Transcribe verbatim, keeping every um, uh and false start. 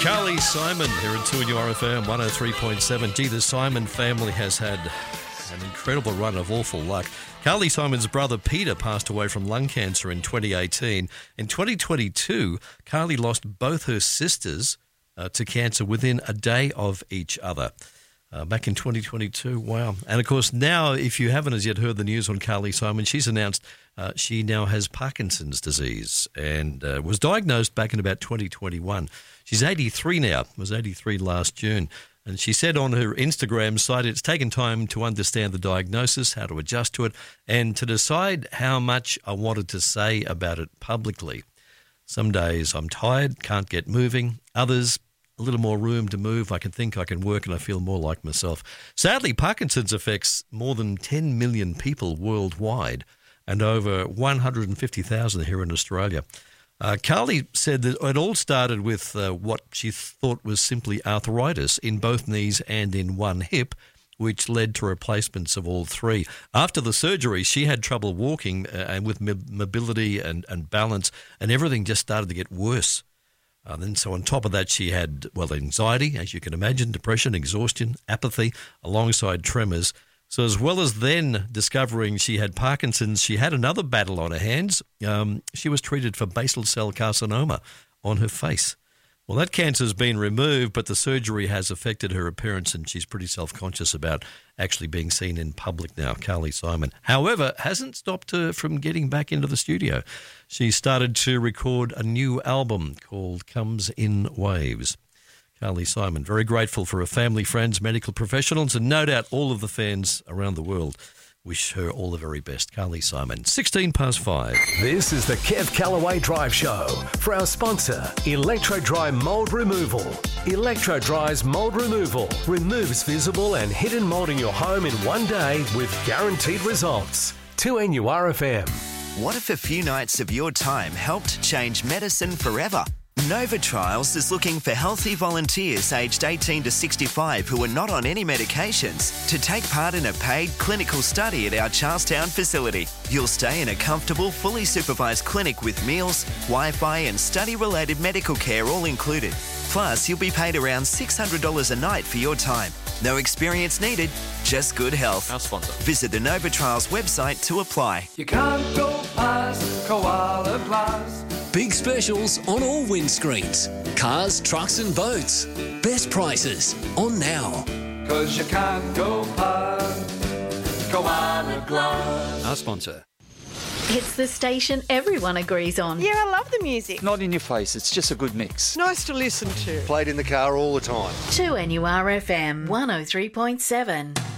Carly Simon here at two N U R F M one oh three point seven. Gee, the Simon family has had an incredible run of awful luck. Carly Simon's brother Peter passed away from lung cancer in twenty eighteen. In twenty twenty-two, Carly lost both her sisters uh, to cancer within a day of each other. Uh, back in twenty twenty-two, wow. And of course now, if you haven't as yet heard the news on Carly Simon, she's announced uh, she now has Parkinson's disease and uh, was diagnosed back in about twenty twenty-one. She's eighty-three now, was eighty-three last June. And she said on her Instagram site, it's taken time to understand the diagnosis, how to adjust to it, and to decide how much I wanted to say about it publicly. Some days I'm tired, can't get moving. Others, a little more room to move. I can think, I can work, and I feel more like myself. Sadly, Parkinson's affects more than ten million people worldwide and over one hundred fifty thousand here in Australia. Uh, Carly said that it all started with uh, what she thought was simply arthritis in both knees and in one hip, which led to replacements of all three. After the surgery, she had trouble walking uh, and with mobility and, and balance, and everything just started to get worse. Uh, then, so on top of that, she had, well, anxiety, as you can imagine, depression, exhaustion, apathy, alongside tremors. So as well as then discovering she had Parkinson's, she had another battle on her hands. Um, she was treated for basal cell carcinoma on her face. Well, that cancer's been removed, but the surgery has affected her appearance, and she's pretty self-conscious about actually being seen in public now, Carly Simon. However, hasn't stopped her from getting back into the studio. She started to record a new album called Comes in Waves. Carly Simon, very grateful for her family, friends, medical professionals, and no doubt all of the fans around the world wish her all the very best. Carly Simon, sixteen past five. This is the Kev Callaway Drive Show for our sponsor, Electro Dry Mold Removal. Electro Dry's Mold Removal removes visible and hidden mold in your home in one day with guaranteed results. two N U R F M. What if a few nights of your time helped change medicine forever? Nova Trials is looking for healthy volunteers aged eighteen to sixty-five who are not on any medications to take part in a paid clinical study at our Charlestown facility. You'll stay in a comfortable, fully supervised clinic with meals, Wi-Fi and study-related medical care all included. Plus, you'll be paid around six hundred dollars a night for your time. No experience needed, just good health. Our sponsor. Visit the Nova Trials website to apply. You can't go past Koala Plus. Big specials on all windscreens. Cars, trucks and boats. Best prices on now. Cause you can't go past Koala Glass. Our sponsor. It's the station everyone agrees on. Yeah, I love the music. Not in your face, it's just a good mix. Nice to listen to. Played in the car all the time. two N U R F M one oh three point seven.